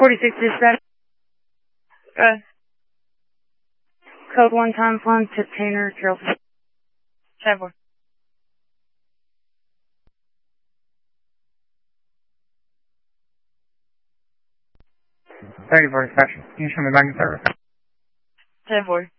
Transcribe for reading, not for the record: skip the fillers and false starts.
46 dispatch. Code 1 times 1, tip Tanner, Trail 10-4. 34 dispatch. Can you show me back in service? 10-4.